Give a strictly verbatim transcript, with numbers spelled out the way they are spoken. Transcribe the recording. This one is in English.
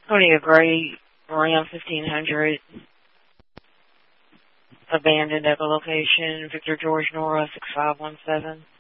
Tony, a gray Ram fifteen hundred abandoned at the location, Victor George Nora six five one seven.